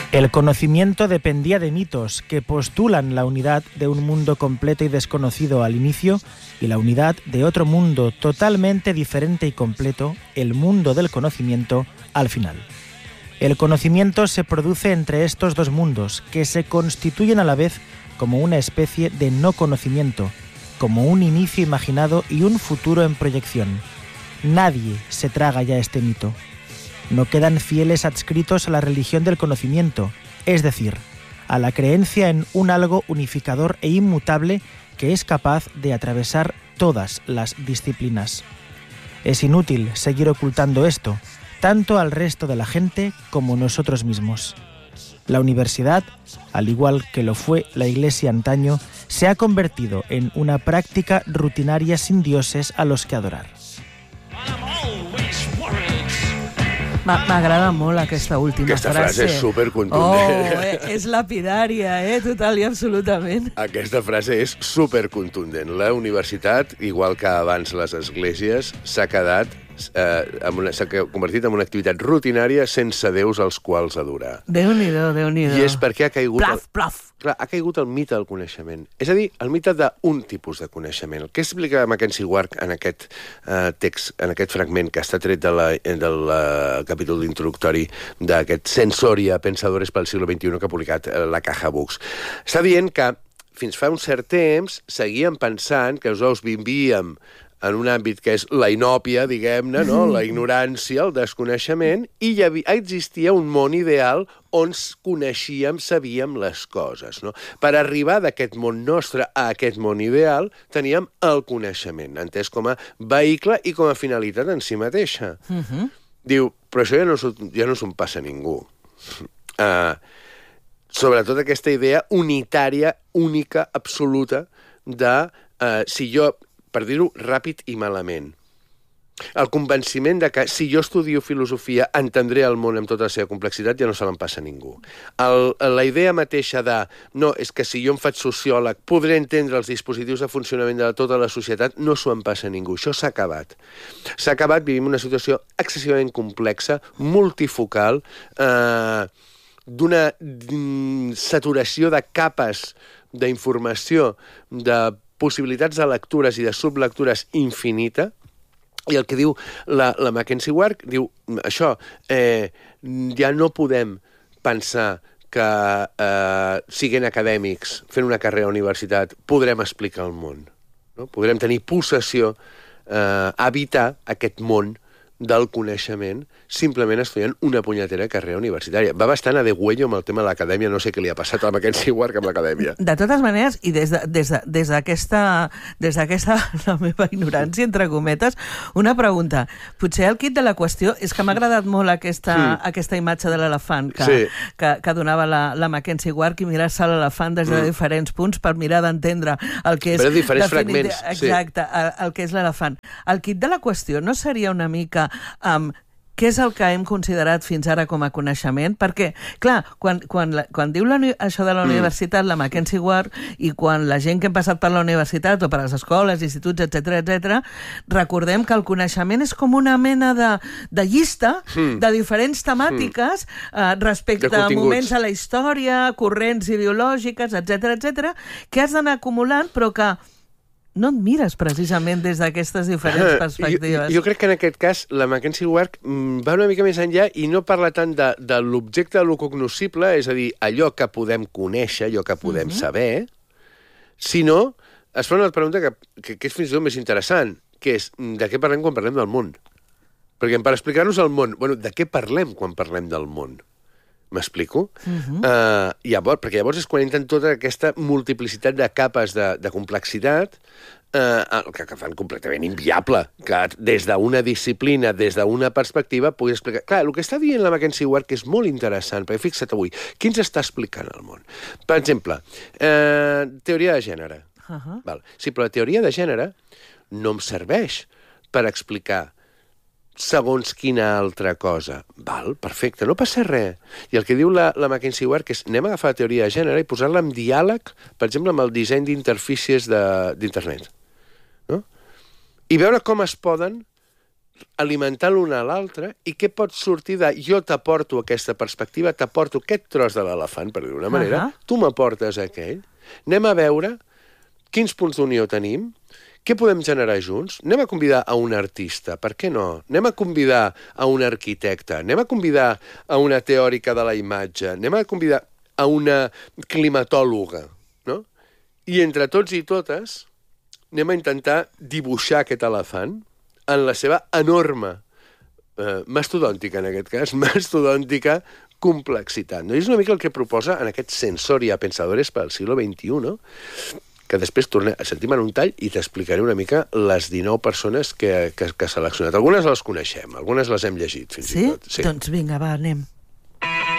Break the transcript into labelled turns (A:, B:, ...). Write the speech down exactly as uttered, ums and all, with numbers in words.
A: El conocimiento dependía de mitos que postulan la unidad de un mundo completo y desconocido al inicio y la unidad de otro mundo totalmente diferente y completo, el mundo del conocimiento, al final. El conocimiento se produce entre estos dos mundos, que se constituyen a la vez como una especie de no conocimiento, como un inicio imaginado y un futuro en proyección. Nadie se traga ya este mito. No quedan fieles adscritos a la religión del conocimiento, es decir, a la creencia en un algo unificador e inmutable que es capaz de atravesar todas las disciplinas. Es inútil seguir ocultando esto, tanto al resto de la gente como nosotros mismos. La universidad, al igual que lo fue la Iglesia antaño, se ha convertido en una práctica rutinaria sin dioses a los que adorar.
B: M'agrada molt aquesta última
C: aquesta frase. Aquesta frase és supercontundent.
B: Oh, és lapidària, eh? Total i absolutament.
C: Aquesta frase és supercontundent. La universitat, igual que abans les esglésies, s'ha quedat eh, s'ha convertit en una activitat rutinària sense déus als quals adorar.
B: Déu-n'hi-do, Déu-n'hi-do.
C: I és perquè ha caigut...
B: Plaf, plaf.
C: Clar, ha caigut el mite del coneixement. És a dir, el mite d'un tipus de coneixement. El que explica Mackenzie Ward en aquest eh, text, en aquest fragment que està tret de la, del uh, capítol introductori d'aquest Sensoria, Pensadores pel siglo veintiuno, que ha publicat eh, la Caja Books. Està dient que fins fa un cert temps seguíem pensant que els ous vivíem en un àmbit que és la inòpia, diguem-ne, no? La ignorància, el desconeixement, i hi havia, existia un món ideal on coneixíem, sabíem les coses. No? Per arribar d'aquest món nostre a aquest món ideal, teníem el coneixement, entès com a vehicle i com a finalitat en si mateixa. Uh-huh. Diu, però això ja no, ja no s'ho passa a ningú. Uh, sobretot aquesta idea unitària, única, absoluta, de uh, si jo... per dir-ho ràpid i malament. El convenciment de que si jo estudio filosofia entendré el món amb tota la seva complexitat ja no se l'en passa a ningú. El, la idea mateixa de no, és que si jo em faig sociòleg podré entendre els dispositius de funcionament de tota la societat, no s'ho en passa a ningú. Això s'ha acabat. S'ha acabat, vivim una situació excessivament complexa, multifocal, eh, d'una saturació de capes d'informació, de possibilitats de lectures i de sublectures infinita, i el que diu la, la Mackenzie Ward, diu això, eh, ja no podem pensar que eh, siguent acadèmics, fent una carrera a la universitat, podrem explicar el món. No? Podrem tenir possessió, eh, habitar aquest món del coneixement, simplement estudiant una punyetera carrera universitària. Va bastant a degüello amb el tema de l'acadèmia, no sé què li ha passat a Mackenzie Ward amb l'acadèmia.
B: De totes maneres, i des d'aquesta, de, des des d'aquesta, la meva ignorància, entre cometes, una pregunta. Potser el quid de la qüestió és que m'ha agradat molt aquesta, mm. aquesta imatge de l'elefant que, sí. que, que donava la, la Mackenzie Ward, i mirar-se l'elefant des de mm. diferents punts per mirar d'entendre el que és...
C: Però diferents fragments.
B: Exacte, sí. el, el que és l'elefant. El quid de la qüestió no seria una mica... Um, què és el que hem considerat fins ara com a coneixement? Perquè, clar, quan, quan, quan diu la, això de la universitat, la Mackenzie Ward, i quan la gent que hem passat per la universitat o per les escoles, instituts, etcètera, etcètera, recordem que el coneixement és com una mena de, de llista mm. de diferents temàtiques mm. eh, respecte a moments a la història, corrents ideològiques, etcètera, etcètera, que has d'anar acumulant, però que no et mires precisament des d'aquestes diferents perspectives.
C: Jo, jo crec que en aquest cas la Mackenzie Ward va una mica més enllà i no parla tant de, de l'objecte de lo cognoscible, és a dir, allò que podem conèixer, allò que podem uh-huh. saber, sinó es fa una pregunta que, que, que és fins i tot més interessant, que és de què parlem quan parlem del món? Perquè per explicar-nos el món, bueno, de què parlem quan parlem del món? M'explico? Uh-huh. Uh, llavors, perquè llavors és quan entren tota aquesta multiplicitat de capes de, de complexitat uh, que, que fan completament inviable que des d'una disciplina, des d'una perspectiva, pugui explicar... Clar, el que està dient la Mackenzie Ward, que és molt interessant, perquè fixa't avui, qui ens està explicant el món? Per exemple, uh, teoria de gènere. Uh-huh. Val. Sí, però la teoria de gènere no em serveix per explicar segons quina altra cosa. Val, perfecte, no passa res. I el que diu la, la Mackenzie Ward, que és anem a agafar la teoria de gènere i posar-la en diàleg, per exemple, amb el disseny d'interfícies d'internet. No? I veure com es poden alimentar l'una a l'altra, i què pot sortir de jo t'aporto aquesta perspectiva, t'aporto aquest tros de l'elefant, per dir d'una manera, uh-huh. tu m'aportes aquell, anem a veure quins punts d'unió tenim, què podem generar junts? Anem a convidar a un artista, per què no? Anem a convidar a un arquitecte, anem a convidar a una teòrica de la imatge, anem a convidar a una climatòloga, no? I entre tots i totes anem a intentar dibuixar aquest elefant en la seva enorme, eh, mastodòntica en aquest cas, mastodòntica complexitat. No? I és una mica el que proposa en aquest Sensoria Pensadores pel siglo veintiu, no? Que després tornem, sentim en un tall i t'explicaré una mica les dinou persones que, que, que ha seleccionat. Algunes les coneixem, algunes les hem llegit fins
B: sí?
C: i tot.
B: Sí? Doncs vinga, va, anem.